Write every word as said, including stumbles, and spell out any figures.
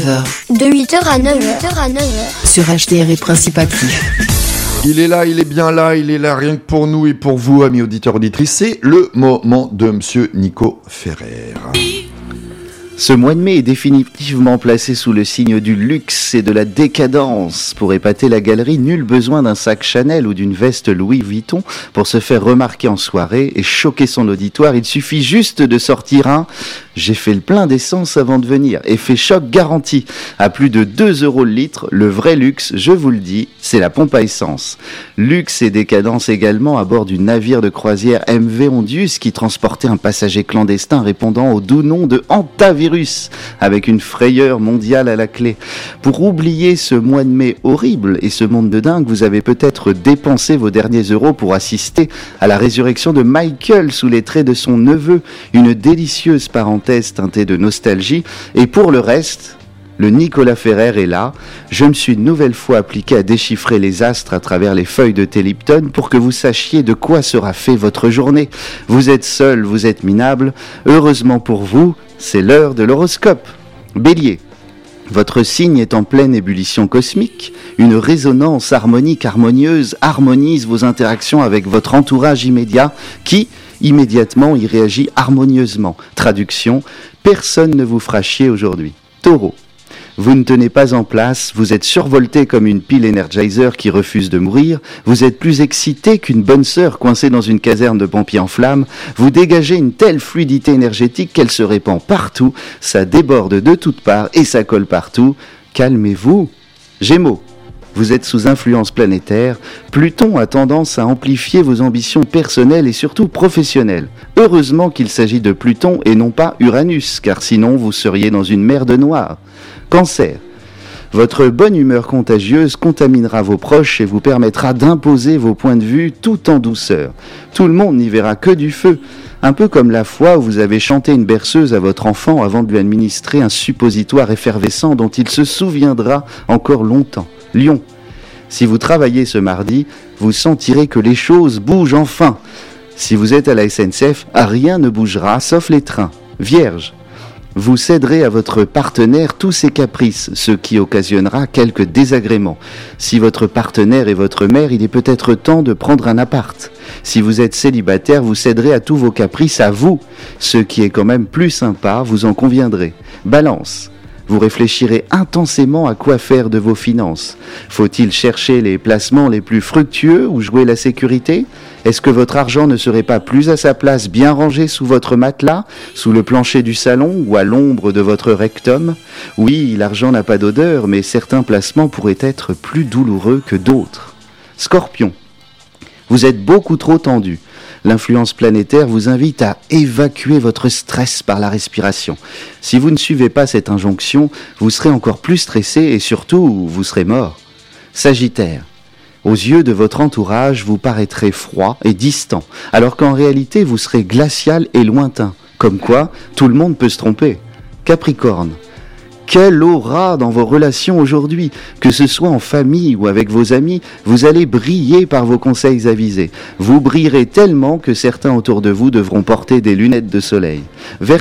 De huit heures à neuf heures sur H D R et Principe Actif. Il est là, il est bien là, il est là rien que pour nous et pour vous, amis auditeurs, auditrices. C'est le moment de Monsieur Nico Ferrer. Ce mois de mai est définitivement placé sous le signe du luxe et de la décadence. Pour épater la galerie, nul besoin d'un sac Chanel ou d'une veste Louis Vuitton pour se faire remarquer en soirée et choquer son auditoire. Il suffit juste de sortir un « j'ai fait le plein d'essence avant de venir » effet choc garanti. À plus de deux euros le litre, le vrai luxe, je vous le dis, c'est la pompe à essence. Luxe et décadence également à bord du navire de croisière M V Ondius qui transportait un passager clandestin répondant au doux nom de Hantavirus, avec une frayeur mondiale à la clé. Pour oublier ce mois de mai horrible et ce monde de dingue, vous avez peut-être dépensé vos derniers euros pour assister à la résurrection de Michael sous les traits de son neveu, une délicieuse parenthèse teintée de nostalgie. Et pour le reste, le Nicolas Ferrer est là. Je me suis une nouvelle fois appliqué à déchiffrer les astres à travers les feuilles de thé Lipton pour que vous sachiez de quoi sera fait votre journée. Vous êtes seul, vous êtes minable. Heureusement pour vous, c'est l'heure de l'horoscope. Bélier. Votre signe est en pleine ébullition cosmique. Une résonance harmonique harmonieuse harmonise vos interactions avec votre entourage immédiat qui, immédiatement, y réagit harmonieusement. Traduction, personne ne vous fera chier aujourd'hui. Taureau. Vous ne tenez pas en place, vous êtes survolté comme une pile Energizer qui refuse de mourir, vous êtes plus excité qu'une bonne sœur coincée dans une caserne de pompiers en flammes, vous dégagez une telle fluidité énergétique qu'elle se répand partout, ça déborde de toutes parts et ça colle partout. Calmez-vous. Gémeaux. Vous êtes sous influence planétaire, Pluton a tendance à amplifier vos ambitions personnelles et surtout professionnelles. Heureusement qu'il s'agit de Pluton et non pas Uranus, car sinon vous seriez dans une merde noire. Cancer. Votre bonne humeur contagieuse contaminera vos proches et vous permettra d'imposer vos points de vue tout en douceur. Tout le monde n'y verra que du feu. Un peu comme la fois où vous avez chanté une berceuse à votre enfant avant de lui administrer un suppositoire effervescent dont il se souviendra encore longtemps. Lion. Si vous travaillez ce mardi, vous sentirez que les choses bougent enfin. Si vous êtes à la S N C F, rien ne bougera sauf les trains. Vierge. Vous céderez à votre partenaire tous ses caprices, ce qui occasionnera quelques désagréments. Si votre partenaire est votre mère, il est peut-être temps de prendre un appart. Si vous êtes célibataire, vous céderez à tous vos caprices à vous, ce qui est quand même plus sympa, vous en conviendrez. Balance. Vous réfléchirez intensément à quoi faire de vos finances. Faut-il chercher les placements les plus fructueux ou jouer la sécurité ? Est-ce que votre argent ne serait pas plus à sa place bien rangé sous votre matelas, sous le plancher du salon ou à l'ombre de votre rectum ? Oui, l'argent n'a pas d'odeur, mais certains placements pourraient être plus douloureux que d'autres. Scorpion. Vous êtes beaucoup trop tendu. L'influence planétaire vous invite à évacuer votre stress par la respiration. Si vous ne suivez pas cette injonction, vous serez encore plus stressé et surtout, vous serez mort. Sagittaire. Aux yeux de votre entourage, vous paraîtrez froid et distant, alors qu'en réalité, vous serez glacial et lointain. Comme quoi, tout le monde peut se tromper. Capricorne. Quelle aura dans vos relations aujourd'hui, que ce soit en famille ou avec vos amis, vous allez briller par vos conseils avisés. Vous brillerez tellement que certains autour de vous devront porter des lunettes de soleil.